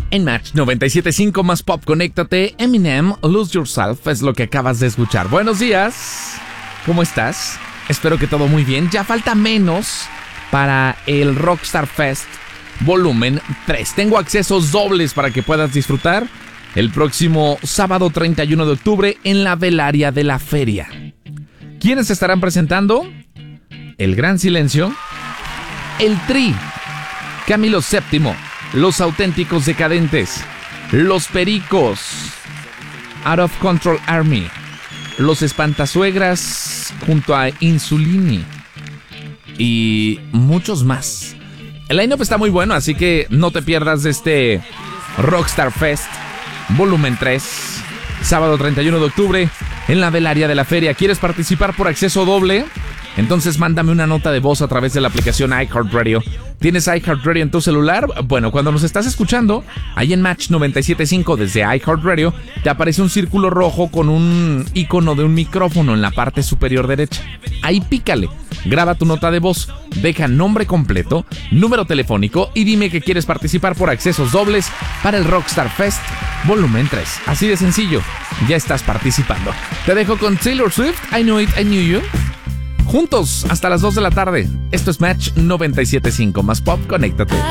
En Match 97.5 más pop, conéctate. Eminem, Lose Yourself es lo que acabas de escuchar. Buenos días, ¿cómo estás? Espero que todo muy bien. Ya falta menos para el Rockstar Fest Volumen 3. Tengo accesos dobles para que puedas disfrutar el próximo sábado 31 de octubre en la Velaria de la Feria. ¿Quiénes estarán presentando? El Gran Silencio, el Tri, Camilo VII, Los Auténticos Decadentes, Los Pericos, Out of Control Army, Los Espantasuegras junto a Insulini y muchos más. El line-up está muy bueno, así que no te pierdas de este Rockstar Fest Volumen 3, sábado 31 de octubre en la Velaria de la Feria. ¿Quieres participar por acceso doble? Entonces mándame una nota de voz a través de la aplicación iHeartRadio. ¿Tienes iHeartRadio en tu celular? Bueno, cuando nos estás escuchando, ahí en Match 97.5 desde iHeartRadio, te aparece un círculo rojo con un icono de un micrófono en la parte superior derecha. Ahí pícale, graba tu nota de voz, deja nombre completo, número telefónico y dime que quieres participar por accesos dobles para el Rockstar Fest Volumen 3. Así de sencillo, ya estás participando. Te dejo con Taylor Swift, I Knew It, I Knew You. Juntos hasta las 2 de la tarde. Esto es Match 97.5 más pop, conéctate.